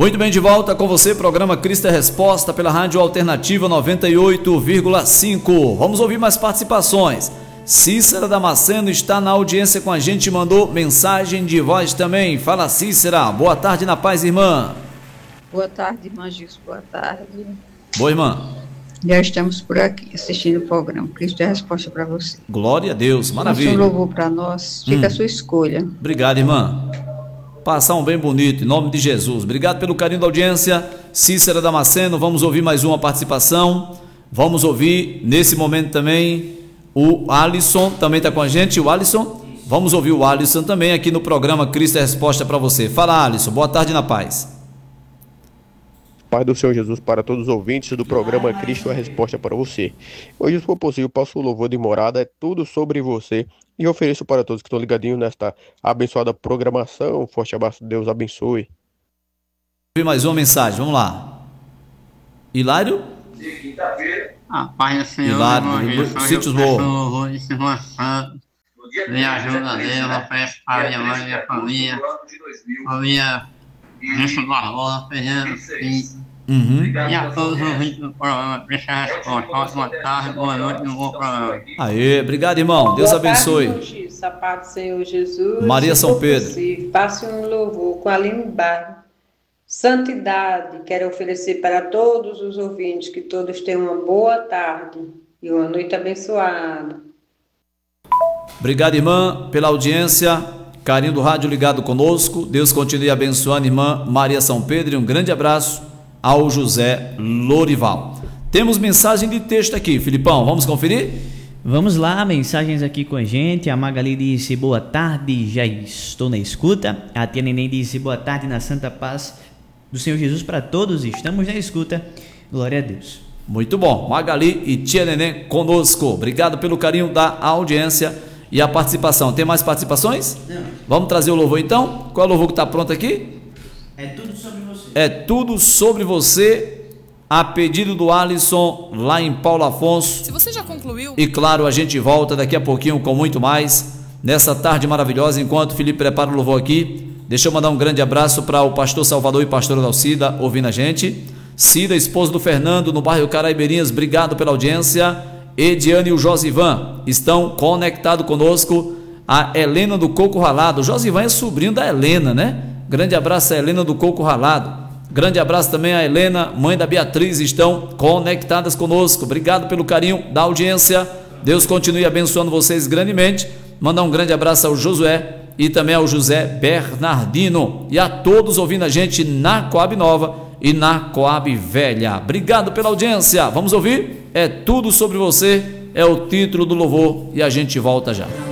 Muito bem, de volta com você, programa Cristo é Resposta pela Rádio Alternativa 98,5. Vamos ouvir mais participações. Cícera Damasceno está na audiência com a gente, mandou mensagem de voz também. Fala, Cícera. Boa tarde, na paz, irmã. Boa tarde, irmã Gilson. Boa tarde. Boa, irmã. Já estamos por aqui assistindo o programa. Cristo é a resposta para você. Glória a Deus, maravilha. Um louvor para nós. Fica a sua escolha. Obrigado, irmã. Passar um bem bonito, em nome de Jesus. Obrigado pelo carinho da audiência. Cícera Damasceno, vamos ouvir mais uma participação. Vamos ouvir nesse momento também o Alisson, também está com a gente. O Alisson, vamos ouvir o Alisson também aqui no programa Cristo é Resposta para você. Fala, Alisson, boa tarde na paz. Pai do Senhor Jesus para todos os ouvintes do programa Cristo é a Resposta para você. Hoje, se for possível, passo o louvor de morada, é tudo sobre você. E ofereço para todos que estão ligadinhos nesta abençoada programação. Forte abraço, Deus abençoe. Mais uma mensagem, vamos lá. Hilário? De quinta-feira. A paz do Senhor, Hilário, Sítios Boa. Me ajuda, Deus, ofereço para minha mãe, minha família, família Gilson Barbosa, Ferreira, e a todos os ouvintes do programa. Cristo é a Resposta. Ótima tarde, boa noite, um bom programa. Aê, obrigado, irmão. Deus abençoe. Boa tarde, Gilson, paz do Senhor Jesus. Maria São Pedro. Passe um louvor com a Aline Barro. Santidade, quero oferecer para todos os ouvintes, que todos tenham uma boa tarde e uma noite abençoada. Obrigado, irmã, pela audiência, carinho do rádio ligado conosco. Deus continue abençoando a irmã Maria São Pedro e um grande abraço ao José Lorival. Temos mensagem de texto aqui, Filipão, vamos conferir? Vamos lá, mensagens aqui com a gente. A Magali disse, boa tarde, já estou na escuta. A Tia Neném disse, boa tarde, na santa paz do Senhor Jesus para todos, estamos na escuta, glória a Deus. Muito bom, Magali e Tia Neném conosco, obrigado pelo carinho da audiência e a participação. Tem mais participações? Não. Vamos trazer o louvor então? Qual é o louvor que está pronto aqui? É tudo sobre você. É tudo sobre você, a pedido do Alisson, lá em Paulo Afonso. Se você já concluiu. E claro, a gente volta daqui a pouquinho com muito mais, nessa tarde maravilhosa, enquanto o Felipe prepara o louvor aqui. Deixa eu mandar um grande abraço para o pastor Salvador e pastora Dalcida ouvindo a gente. Cida, esposa do Fernando, no bairro Caraibeirinhas, obrigado pela audiência. Ediane e o Josivan estão conectados conosco. A Helena do Coco Ralado. O Josivan é sobrinho da Helena, né? Grande abraço a Helena do Coco Ralado. Grande abraço também a Helena, mãe da Beatriz, estão conectadas conosco. Obrigado pelo carinho da audiência. Deus continue abençoando vocês grandemente. Mandar um grande abraço ao Josué e também ao José Bernardino e a todos ouvindo a gente na Coab Nova e na Coab Velha. Obrigado pela audiência. Vamos ouvir? É tudo sobre você, é o título do louvor e a gente volta já.